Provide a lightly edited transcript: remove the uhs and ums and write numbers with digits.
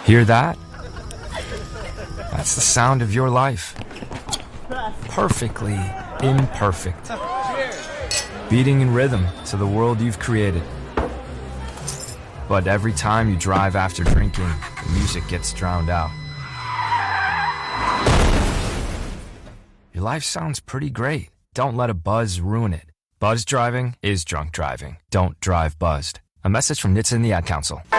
Hear that? That's the sound of your life. Perfectly imperfect. Beating in rhythm to the world you've created. But every time you drive after drinking, the music gets drowned out. Your life sounds pretty great. Don't let a buzz ruin it. Buzz driving is drunk driving. Don't drive buzzed. A message from NHTSA and the Ad Council.